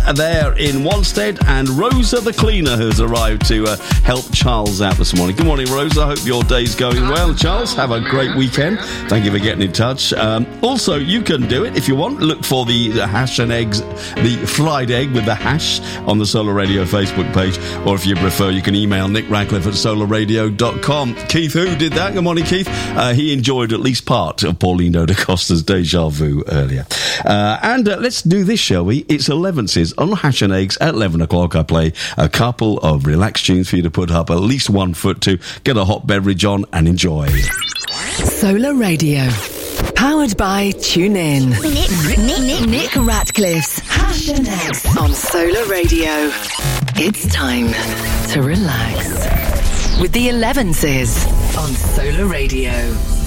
there in Wanstead, and Rosa the cleaner has arrived to help Charles out this morning. Good morning, Rosa. I hope your day's going well. Charles, have a great weekend. Thank you for getting in touch. Also, you can do it if you want. Look for the hash and eggs, the fried egg with the hash on the Solar Radio Facebook page, or if you prefer, you can email Nick Radcliffe at solarradio.com. Keith Who did that. Good morning, Keith. He enjoyed at least part of Paulino da Costa's Deja Vu earlier. And let's do this, shall we? It's 11ses on Hash and Eggs at 11 o'clock. I play a couple of relaxed tunes for you to put up at least 1 foot to, get a hot beverage on and enjoy. Solar Radio. Powered by TuneIn. Nick Radcliffe's Hash and Eggs on Solar Radio. It's time to relax with the 11ses on Solar Radio.